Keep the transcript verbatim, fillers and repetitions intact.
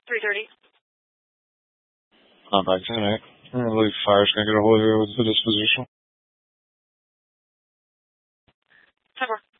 three thirty. Contact ten eight. I believe fire's going to get a hold of you with the disposition. ten four.